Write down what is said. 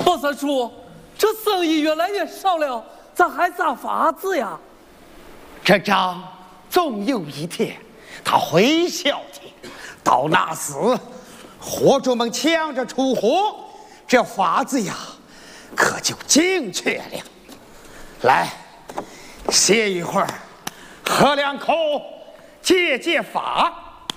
包三叔，这生意越来越少了，咱还咋法子呀？ 这账总有一天他会消停，到那时货主们抢着出货，这法子呀可就精确了。来，歇一会儿，喝两口解解乏。